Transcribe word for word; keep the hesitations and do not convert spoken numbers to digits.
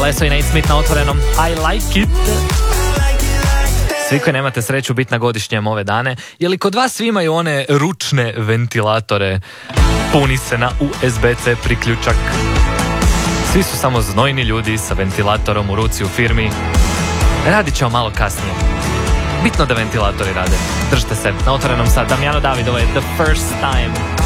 Alesso i Nate Smith na Otvorenom. I like it. Svi koji nemate sreću biti na godišnjem ove dane, je li kod vas svi imaju one ručne ventilatore? Puni se na U S B C priključak. Svi su samo znojni ljudi sa ventilatorom u ruci u firmi. Radit ćemo malo kasnije. Bitno da ventilatori rade. Držite se na Otvorenom sad. Damjano Davidova je The First Time.